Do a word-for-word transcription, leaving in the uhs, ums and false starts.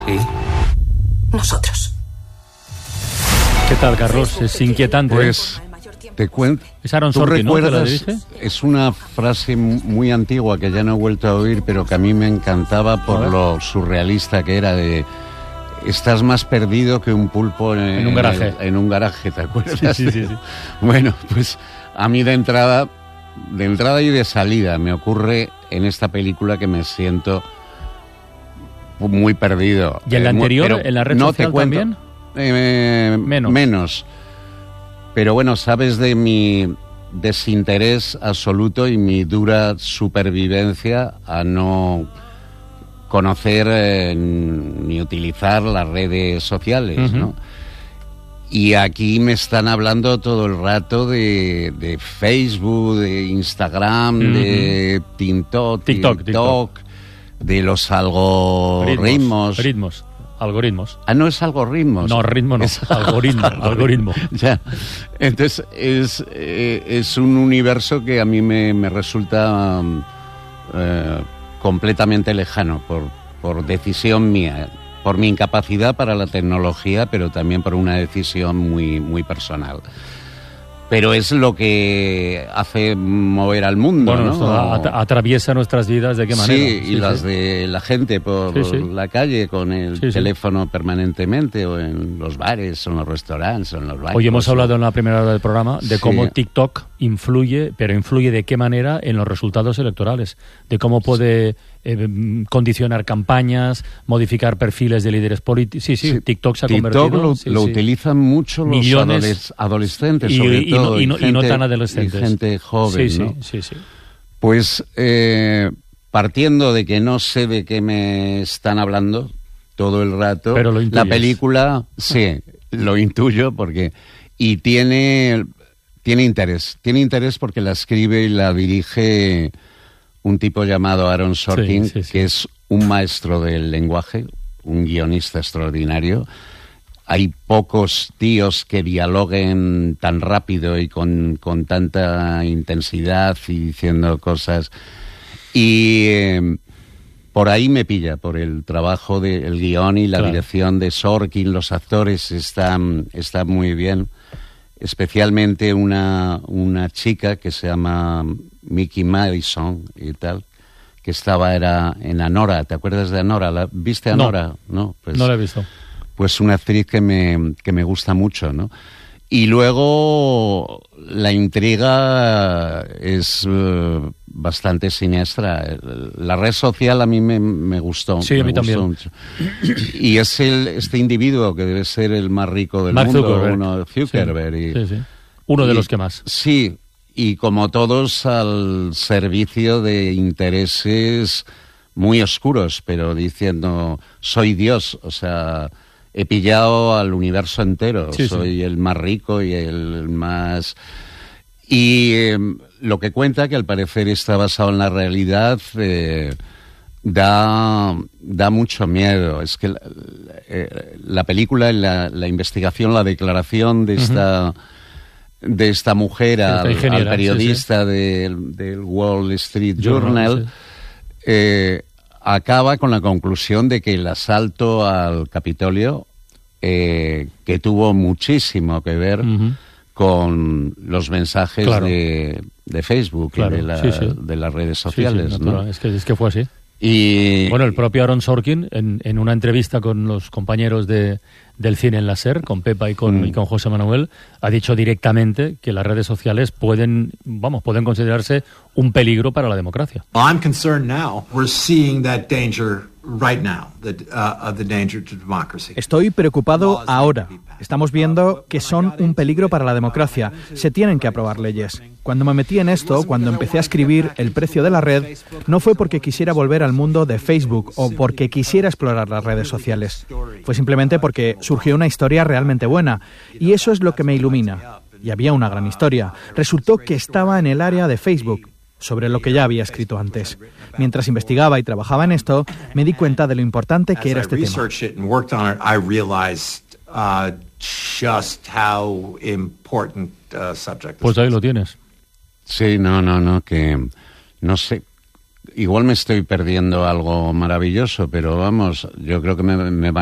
¿Y nosotros? ¿Qué tal, Carlos? Es inquietante. Pues te cuento. ¿Es Aaron ¿Tú Sorkin, no, que la recuerdas? dirige? Es una frase muy antigua que ya no he vuelto a oír, pero que a mí me encantaba por lo surrealista que era de... Estás más perdido que un pulpo en, En un garaje. En, el, en un garaje, ¿te acuerdas? Sí, sí, sí, sí. Bueno, pues a mí de entrada, de entrada y de salida me ocurre en esta película que me siento muy perdido. ¿Y en la Eh, muy- anterior, pero en la red no social te cuento, también? eh, Menos. Menos. Pero bueno, sabes de mi desinterés absoluto y mi dura supervivencia a no conocer eh, ni utilizar las redes sociales, Ujú. ¿no? Y aquí me están hablando todo el rato de, de Facebook, de Instagram, Ujú. de TikTok, TikTok, TikTok, de los algoritmos. Ritmos. Algoritmos. Ah, no es algoritmos. No, ritmo no. Es Algoritmo. Algoritmo. Ya. Entonces, es, eh, es un universo que a mí me, me resulta um, eh, completamente lejano por, por decisión mía, por mi incapacidad para la tecnología, pero también por una decisión muy, muy personal. Pero es lo que hace mover al mundo, Bueno, ¿no? esto at- atraviesa nuestras vidas de qué manera. Sí, y las de la gente por Sí, sí. la calle con el Sí, sí. teléfono permanentemente, o en los bares, o en los restaurantes, o en los bancos. Hoy hemos hablado en la primera hora del programa de Sí. cómo TikTok influye, pero influye de qué manera en los resultados electorales, de cómo puede eh, mm, condicionar campañas, modificar perfiles de líderes políticos. Sí, sí, Sí, TikTok se ha TikTok convertido... lo, sí, lo sí. utilizan mucho los Millones adoles- adolescentes, y- sobre y no- todo. y no- y no gente- tan adolescentes. y gente joven, Sí, ¿no? sí, sí, sí. Pues eh, partiendo de que no sé de qué me están hablando todo el rato, Pero lo la intuyes. película, sí, lo intuyo porque... Y tiene, tiene interés. Tiene interés porque la escribe y la dirige un tipo llamado Aaron Sorkin, Sí, sí, sí. que es un maestro del lenguaje, un guionista extraordinario. Hay pocos tíos que dialoguen tan rápido y con, con tanta intensidad y diciendo cosas. Y eh, por ahí me pilla, por el trabajo del guión y la Claro. dirección de Sorkin. Los actores están, están muy bien. Especialmente una, una chica que se llama Mickey Madison y tal, que estaba era en Anora. ¿Te acuerdas de Anora? ¿La, ¿Viste No. Anora? No, pues, No lo he visto. pues una actriz que me, que me gusta mucho, ¿no? Y luego la intriga es eh, bastante siniestra. La red social a mí me, me gustó. Sí, a me mí gustó también. mucho. Y es el, este individuo que debe ser el más rico del Mark mundo, Zuckerberg. uno, Zuckerberg. Sí, y- sí, sí. Uno de y- los que más. Sí, y como todos al servicio de intereses muy oscuros, pero diciendo, soy Dios, o sea, he pillado al universo entero, Sí, sí. soy el más rico y el más... Y eh, lo que cuenta, que al parecer está basado en la realidad, eh, da, da mucho miedo. Es que la, eh, la película, la, la investigación, la declaración de esta... de esta mujer Esta al, ingeniera, al periodista del, del Wall Street Journal, Journal, eh, acaba con la conclusión de que el asalto al Capitolio, eh, que tuvo muchísimo que ver Ujú. con los mensajes Claro. de, de Facebook Claro, y de, la- sí, sí. de las redes Sí, sí, sociales, natural. ¿no? Es que, es que fue así. Y, Bueno, el propio Aaron Sorkin, en, en una entrevista con los compañeros de, del cine en la SER, con Pepa y con, Mm. y con José Manuel, ha dicho directamente que las redes sociales pueden, vamos, pueden considerarse un peligro para la democracia. Well, I'm concerned now. We're seeing that danger right now, the, uh, of the danger to democracy. Estoy preocupado ahora. Estamos viendo que son un peligro para la democracia. Se tienen que aprobar leyes. Cuando me metí en esto, cuando empecé a escribir El precio de la red, no fue porque quisiera volver al mundo de Facebook o porque quisiera explorar las redes sociales. Fue simplemente porque surgió una historia realmente buena. Y eso es lo que me ilumina. Y había una gran historia. Resultó que estaba en el área de Facebook, sobre lo que ya había escrito antes. Mientras investigaba y trabajaba en esto, me di cuenta de lo importante que era As I este tema. researched it and worked on it, I realized uh, just how important uh, subject this Pues ahí was. lo tienes. sí, no, no, no, que no sé. igual me estoy perdiendo algo maravilloso, pero vamos, yo creo que me, me